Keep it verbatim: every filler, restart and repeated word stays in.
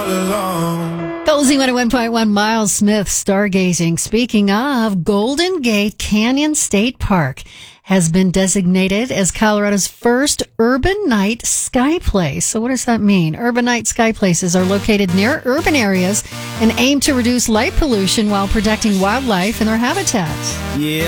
alone. Cozy one oh one point one, Miles Smith, stargazing. Speaking of, Golden Gate Canyon State Park has been designated as Colorado's first urban night sky place. So what does that mean? Urban night sky places are located near urban areas and aim to reduce light pollution while protecting wildlife and their habitats. Yeah.